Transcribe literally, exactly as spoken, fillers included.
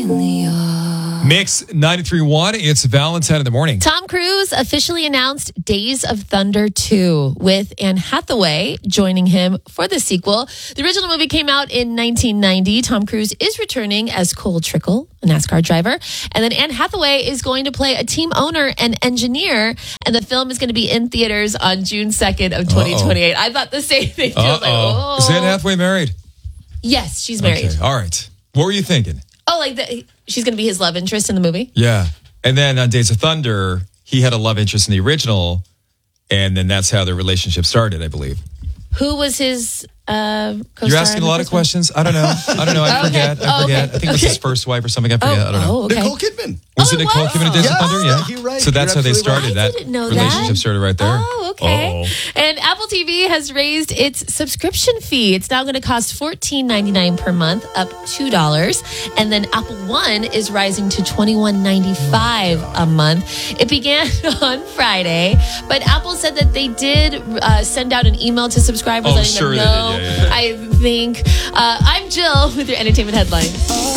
New York. Mix ninety-three point one. It's Valentine in the morning. Tom Cruise officially announced Days of Thunder two with Anne Hathaway joining him for the sequel. The original movie came out in nineteen ninety. Tom Cruise is returning as Cole Trickle, a NASCAR driver. And then Anne Hathaway is going to play a team owner and engineer. And the film is going to be in theaters on June second of twenty twenty-eight. Uh-oh. I thought the same thing. I was like, oh. Is Anne Hathaway married? Yes, she's married. Okay. All right. What were you thinking? Oh, like the, she's going to be his love interest in the movie? Yeah. And then on Days of Thunder, he had a love interest in the original, and then that's how their relationship started, I believe. Who was his uh, co-star? You're asking a lot of questions. I don't know. I don't know. I forget. Okay. I forget. Okay. I think it was his first wife or something. I forget. Oh, I don't know. oh, okay. Nicole Kidman. Was Oh, it Nicole wow. Kidman in Days Yeah, of Thunder? Yeah. you're right. So that's You're how they absolutely started. right. I That didn't know relationship that. started right there. Oh, okay. Uh-oh. And Apple T V has raised its subscription fee. It's now going to cost fourteen ninety-nine per month, up two dollars. And then Apple One is rising to twenty-one ninety-five a month. It began on Friday, but Apple said that they did uh, send out an email to subscribers Oh, letting sure them they know. did. Yeah, yeah, yeah. I think. Uh, I'm Jill with your entertainment headlines.